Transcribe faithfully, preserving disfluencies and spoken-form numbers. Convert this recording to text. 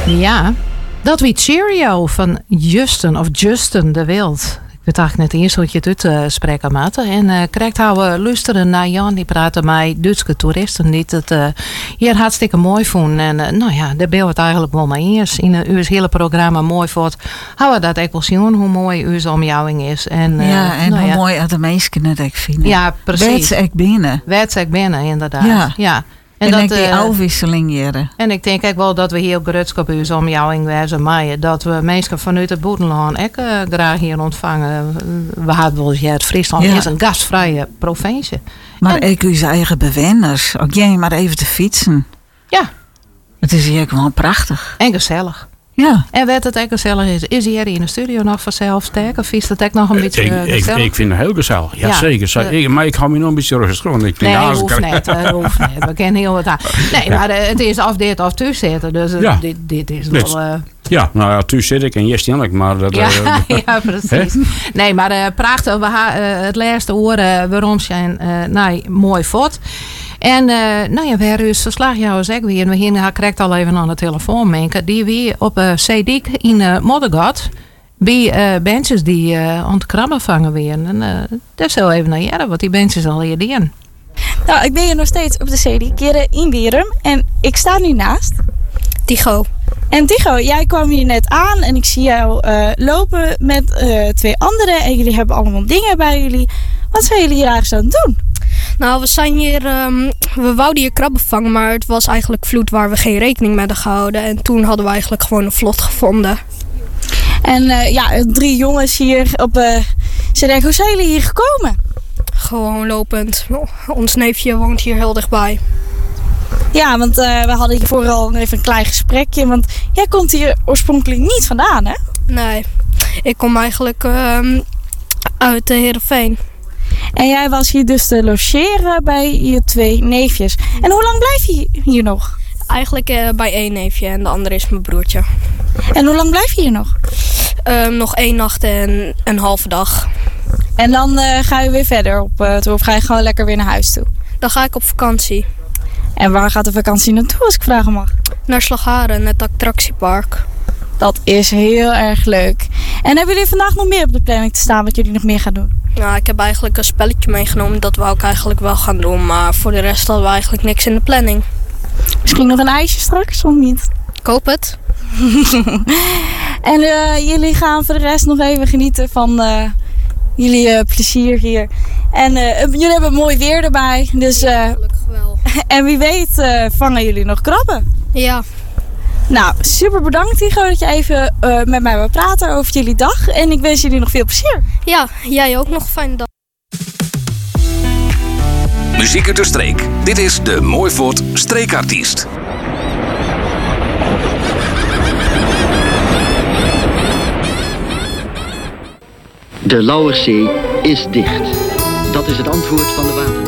Ja, dat wie Cheerio van Justin of Justin de Wild. Ik weet eigenlijk net eerst hoe je het uitspreken maakt. En uh, krijgt we luisteren naar Jan, die praten met Duitse toeristen die het uh, hier hartstikke mooi vonden. En uh, nou ja, daar ben we het eigenlijk wel mee eens. In uh, uw hele programma mooi voort. Houden we dat ook wel zien, hoe mooi uw omjouwing is. En, uh, ja, en nou hoe ja. mooi dat de mensen het ook vinden. Ja, precies. Werd ze ook binnen. Werd ze ook binnen, inderdaad. Ja. ja. En, en dat, die uh, afwisseling jaren. En ik denk ook wel dat we hier op Grutsk uw omjouwing wijzen maaien. Dat we mensen vanuit het boerenland ook uh, graag hier ontvangen. We hadden wel eens, ja, het Friesland ja. is een gastvrije provincie. Maar en, ik uw eigen bewoners. Ook jij maar even te fietsen. Ja. Het is hier gewoon prachtig. En gezellig. Ja. En wat het ook gezellig is, is hier in de studio nog vanzelf sterk? Of is het ook nog een beetje ik, uh, gezellig? Ik, ik vind het heel gezellig. Ja, ja. zeker. Zo, Uh, ik, maar ik hou me nog een beetje rustig. Want ik nee, dat hoeft net. Uh, hoeft net. We kennen heel wat aan. Nee, ja. maar uh, het is of dit of thuis zitten. Dus uh, ja. dit, dit is dit. wel... Uh, ja, nou ja, thuis zit ik en yes, ik. Maar dat, ja, uh, ja, precies. Nee, maar uh, prachtig. We ha, uh, het laatste oor uh, waarom zijn uh, nou, mooi fot. En uh, nou ja, we hebben dus verslag jou eens ook weer. En we hier krijgt al even aan de telefoon, Menke. Die weer op uh, Zeedik in uh, Moddergat. Bij uh, benches die uh, aan het krabben vangen weer. En uh, dat is wel even naar jaren, wat die benches al hier doen. Nou, ik ben hier nog steeds op de Zeedik, hier in Wierum. En ik sta nu naast Tycho. En Tycho, jij kwam hier net aan en ik zie jou uh, lopen met uh, twee anderen. En jullie hebben allemaal dingen bij jullie. Wat zijn jullie hier eigenlijk aan het doen? Nou, we zijn hier, um, we wouden hier krabben vangen, maar het was eigenlijk vloed waar we geen rekening mee hadden gehouden. En toen hadden we eigenlijk gewoon een vlot gevonden. En uh, ja, drie jongens hier op, uh, ze denken, hoe zijn jullie hier gekomen? Gewoon lopend. Ons neefje woont hier heel dichtbij. Ja, want uh, we hadden hier vooral even een klein gesprekje, want jij komt hier oorspronkelijk niet vandaan, hè? Nee, ik kom eigenlijk um, uit uh, Heerenveen. En jij was hier dus te logeren bij je twee neefjes. En hoe lang blijf je hier nog? Eigenlijk uh, bij één neefje en de andere is mijn broertje. En hoe lang blijf je hier nog? Um, nog één nacht en een halve dag. En dan uh, ga je weer verder op uh, toe, of ga je gewoon lekker weer naar huis toe? Dan ga ik op vakantie. En waar gaat de vakantie naartoe, als ik vragen mag? Naar Slagharen, het attractiepark. Dat is heel erg leuk. En hebben jullie vandaag nog meer op de planning te staan wat jullie nog meer gaan doen? Nou, ik heb eigenlijk een spelletje meegenomen. Dat wou ik eigenlijk wel gaan doen. Maar voor de rest hadden we eigenlijk niks in de planning. Misschien nog een ijsje straks, of niet? Ik hoop het. En uh, jullie gaan voor de rest nog even genieten van uh, jullie uh, plezier hier. En uh, jullie hebben mooi weer erbij. Dus, uh, ja, gelukkig wel. En wie weet uh, vangen jullie nog krabben. Ja. Nou, super bedankt Tycho dat je even uh, met mij wil praten over jullie dag. En ik wens jullie nog veel plezier. Ja, jij ook nog een fijne dag. Muziek uit de streek. Dit is de Mooivoort Streekartiest. De Lauwerszee is dicht. Dat is het antwoord van de water.